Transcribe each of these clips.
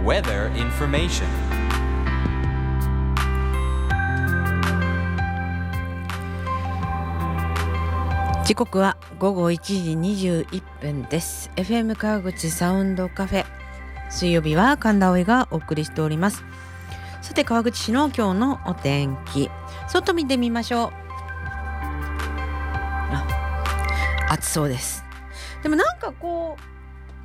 Weather information. 時刻は午後1時21分です。 FM 川口サウンドカフェ、水曜日は神田葵がお送りしております。さて、川口市の今日のお天気、外見てみましょう。暑そうです。でもなんかこう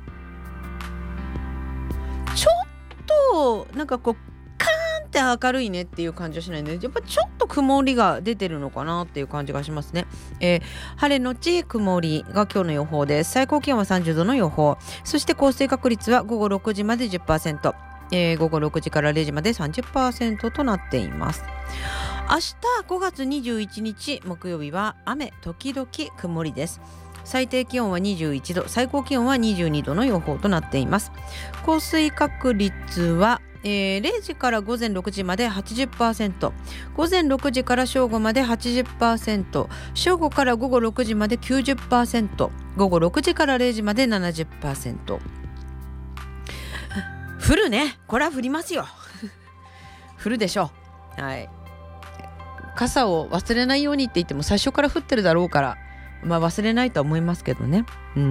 ちょっとなんかこうカーンって明るいねっていう感じはしないんで、やっぱちょっと曇りが出てるのかなっていう感じがしますね。晴れのち曇りが今日の予報です。最高気温は30度の予報。そして降水確率は午後6時まで 10%、午後6時から0時まで 30% となっています。明日5月21日木曜日は雨時々曇りです。最低気温は21度、最高気温は22度の予報となっています。降水確率は0時から午前6時まで 80%、 午前6時から正午まで 80%、 正午から午後6時まで 90%、 午後6時から0時まで 70%。 降るね、これは降りますよ降るでしょう。はい、傘を忘れないようにって言っても最初から降ってるだろうから、忘れないとは思いますけどね。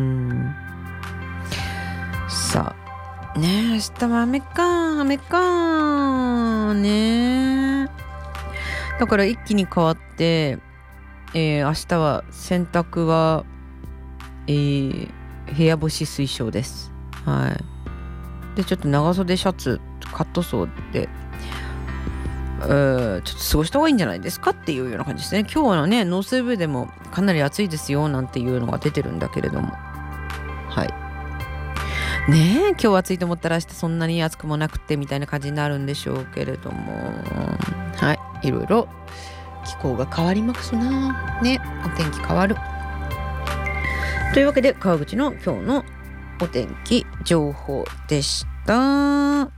さあね、明日は雨かね。だから一気に変わって、明日は洗濯は、部屋干し推奨です。はい。でちょっと長袖シャツカットソーでちょっと過ごした方がいいんじゃないですかっていうような感じですね。今日はね、ノースウェーでもかなり暑いですよなんていうのが出てるんだけれども、はいねえ、今日暑いと思ったら明日そんなに暑くもなくてみたいな感じになるんでしょうけれども、はい、いろいろ気候が変わりますなね。お天気変わるというわけで、川口の今日のお天気情報でした。